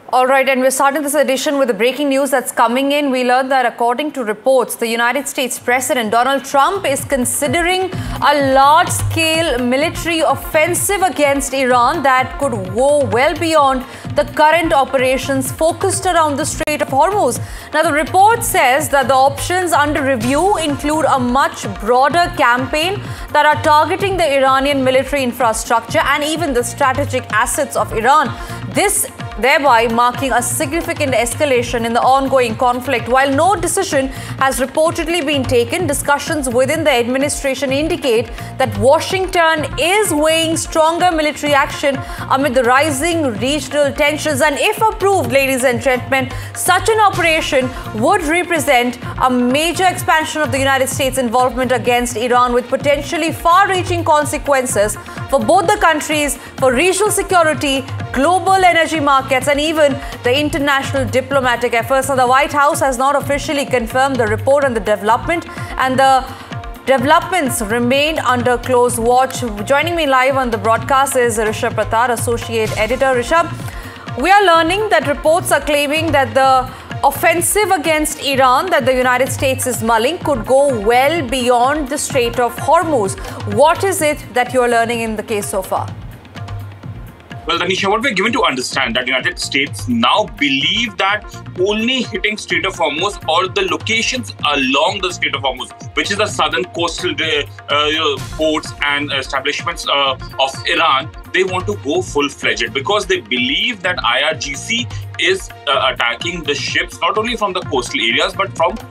All right, and we're starting this edition with the breaking news that's coming in. We learned that according to reports, the United States President Donald Trump is considering a large-scale military offensive against Iran that could go well beyond the current operations focused around the Strait of Hormuz. Now, the report says that the options under review include a much broader campaign that are targeting the Iranian military infrastructure and even the strategic assets of Iran. This thereby marking a significant escalation in the ongoing conflict. While no decision has reportedly been taken, discussions within the administration indicate that Washington is weighing stronger military action amid the rising regional tensions. And if approved, ladies and gentlemen, such an operation would represent a major expansion of the United States' involvement against Iran, with potentially far-reaching consequences for both the countries, for regional security, global energy markets, and even the international diplomatic efforts. Now, the White House has not officially confirmed the report and the development, and the developments remain under close watch. Joining me live on the broadcast is Rishabh Pratar, Associate Editor. Rishabh, we are learning that reports are claiming that the offensive against Iran that the United States is mulling could go well beyond the Strait of Hormuz. What is it that you are learning in the case so far? Well, Tanisha, what we're given to understand that the United States now believe that only hitting Strait of Hormuz or the locations along the Strait of Hormuz, which is the southern coastal ports and establishments of Iran, they want to go full-fledged because they believe that IRGC is attacking the ships not only from the coastal areas but from